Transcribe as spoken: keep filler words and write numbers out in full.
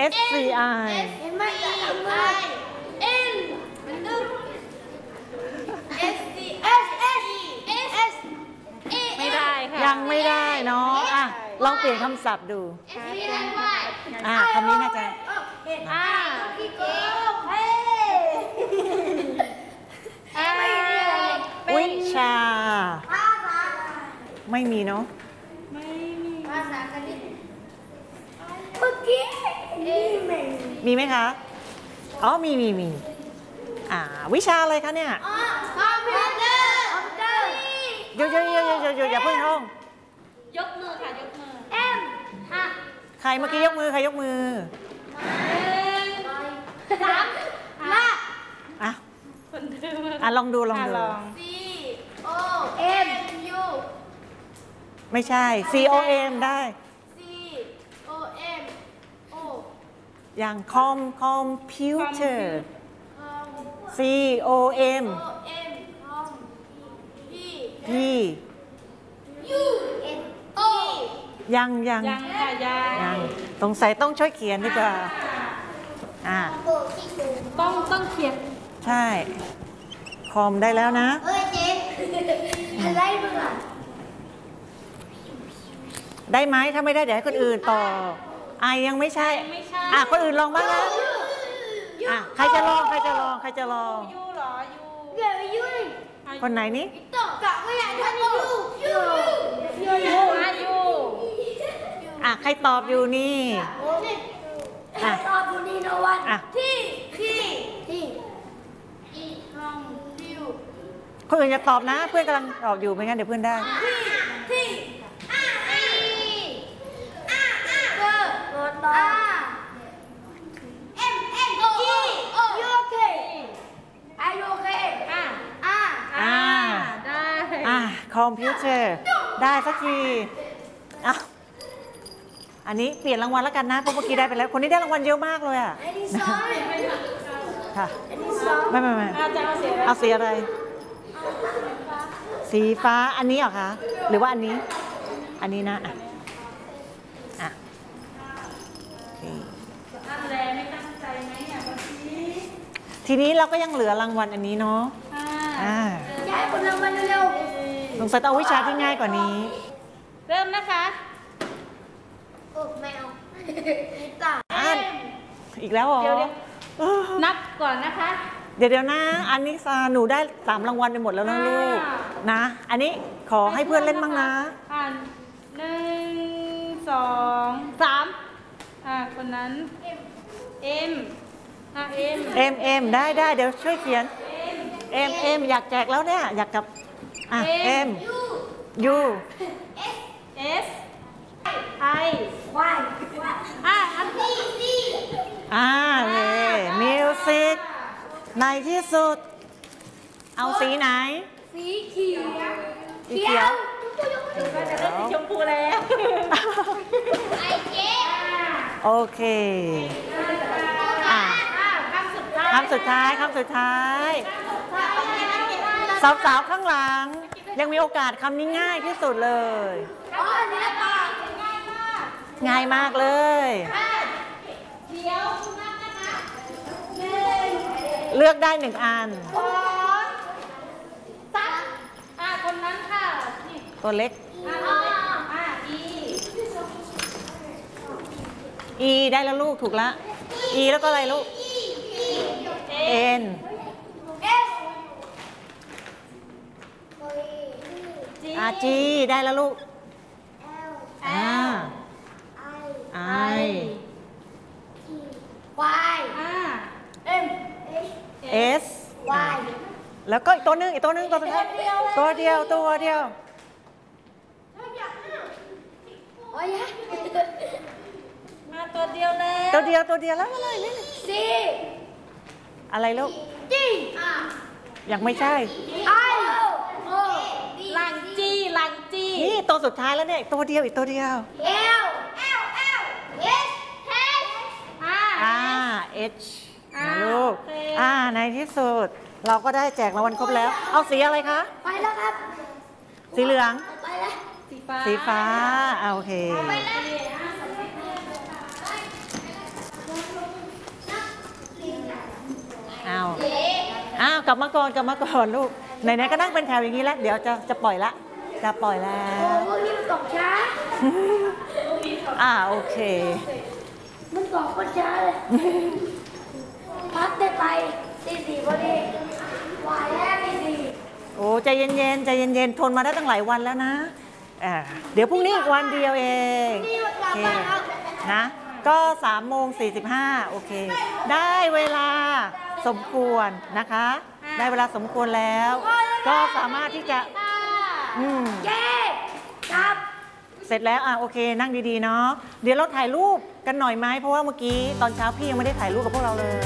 S C I Sไม่ได้N มันดึง S C S S S ไม่ได้ค่ะยังไม่ได้เนาะอ่ะลองเปลี่ยนคำศัพท์ดูอ่ะคำนี้น่าจะอ่าพี่โก้เฮ้วิชาไม่มีเนาะไม่มีภาษาคณิตเมื่อกี้มีไหมคะอ๋อมีมีมีอ่าวิชาอะไรคะเนี่ยอ๋อคอมพิวเตอร์คอมพิวเตอร์หยุดหยุดหยุดหยุดหยุดหยุดอย่าเพิ่งท่องยกมือค่ะยกมือ M ค่ะใครเมื่อกี้ยกมือใครยกมือสามละอ่ะคนเดิมอ่ะลองดูลองดู C O M U ไม่ใช่ C O M ได้ C O M O อย่างคอมคอมพิวเตอร์ C O M O M คอม P P U N O ยังยังยังค่ะยังยังสงสัยต้องช่วยเขียนดีกว่าอ่าต้องต้องเขียนใช่คอมได้แล้วนะเอ้ยเจ๊อะไรมึงอ่ะได้ไหมถ้าไม่ได้เดี๋ยวให้คนอื่นต่อไอยังไม่ใช่อ่ะคนอื่นลองบ้างนะอ่ะใครจะลองใครจะลองใครจะลองยูเหรอยูเดี๋ยวยุ่งคนไหนนี่ต่อกะไม่อยากทำยุ่งยุ่งยุ่งยูอายูอ่ะใครตอบอยู่นี่อ่ะตอบอยู่นี่นะวันอ่ะที่ที่ที่อีคอมพิวคนอื่นจะตอบนะเพื่อนกำลังตอบอยู่ไม่งั้นเดี๋ยวเพื่อนได้ที่ที่อาอีอาอาเบอร์รถต่อเอ็มเอ็มจียูเคอายูเคอ่ะอาอ่าได้อ่ะคอมพิวเตอร์ได้สักทีอ่ะอันนี้เปลี่ยนรางวัลแล้วกันนะเพราะเมื่อกี้ได้ไปแล้วคนนี้ได้รางวัลเยอะมากเลยอ่ะอันนี้สองค่ะอันนี้สองไม่ไม่ไม่อาจารย์เอาเสียแล้วเอาสีอะไร สีฟ้าอันนี้เหรอคะหรือว่าอันนี้อันนี้นะอ่ะอ่ะโอเคอันแรกไม่ตั้งใจไหมเนี่ยบางทีทีนี้เราก็ยังเหลือรางวัลอันนี้เนาะอ่าอ่าย้ายคนรางวัลเร็วสงสัยต้องเอาวิชาที่ง่ายกว่านี้เริ่มนะคะๆโอ้แมวตาอ่านอีกแล้วเหรอเดี๋ยวเดี๋ยวนับก่อนนะคะเดี๋ยวเดี๋ยวนะอันนี้ซาหนูได้สามรางวัลไปหมดแล้วนะลูกนะ อันนี้ขอให้เพื่อนเล่นบ้างนะอ่านหนึ่งสองสามอ่าคนนั้นเอ็มอ่ะเอ็มเอ็มเอ็มได้ได้เดี๋ยวช่วยเขียนเอ็มเอ็มอยากแจกแล้วเนี่ยอยากกับอ่ะเอ็มยูเอสไอวายอ่ะอันนี้อ่าเลยมิวสิกในที่สุด เอาสีไหนสีเขียวสีเขียวก็จะได้สีชมพูแล้วไอเจ๊โอเคอ่ะอ่ะคำสุดท้ายคำสุดท้ายคำสุดท้ายสาวๆข้างหลัง ยังมีโอกาสคำนี้ง่ายที่สุดเลยอ๋ออันนี้ละปาง่ายมากเลยเดี๋ยวนับนะคะหนึ่งเลือกได้หนึ่งอันสองสามอ่ะคนนั้นค่ะนี่ตัวเล็กอ่ะเอาเลยอ่ะอี E ได้แล้วลูกถูกละ E แล้วก็อะไรลูก N เอสจี R G ได้แล้วลูกเอล R ไอ I วายอ่ะเอ็ม S วายแล้วก็อีกตัวหนึงอีกตัวหนึงตัวสุดท้ายตัวเดียวตัวเดียวโอ้ยมาตัวเดียวแล้วตัวเดียวตัวเดียวแล้วอะไรนี่ซีอะไรลูกจียังไม่ใช่ไอโอหลังจีหลังจีนี่ตัวสุดท้ายแล้วเนี่ยอีกตัวเดียวอีกตัวเดียวเอลเอลเอลเอสเอสอ่ะอ่า H นะลูกโอเคอ่าในที่สุดเราก็ได้แจกรางวัลครบแล้ว เอาสีอะไรคะไปแล้วครับสีเหลืองไปแล้วสีฟ้าสีฟ้าอ่าโอเคไปแล้วอกลับมาก่อนกลับมาก่อนลูกไหนๆก็นั่งเป็นแถวอย่างนี้แล้วเดี๋ยวจะจะปล่อยละจะปล่อยแล้โอ้วพวกนี้มันตกช้าอ่าโอเคมันตกก็ช้าเลยพักได้ไปตีสี่พอดีวายแรกตีสี่โอ้ใจเย็นๆใจเย็นๆทนมาได้ตั้งหลายวันแล้วนะอ่าเดี๋ยวพรุ่งนี้อีกวันเดียวเองนี่วันกลับโอเคบ้านแล้วนะก็สามโมงสี่สิบห้าโอเค ได้เวลาสมควรนะคะ ได้เวลาสมควรแล้ว ก็สามารถที่จะอืมเย้ครับเสร็จแล้วอ่ะโอเค นั่งดีๆเนาะเดี๋ยวเราถ่ายรูปกันหน่อยไหมเพราะว่าเมื่อกี้ตอนเช้าพี่ยังไม่ได้ถ่ายรูปกับพวกเราเลย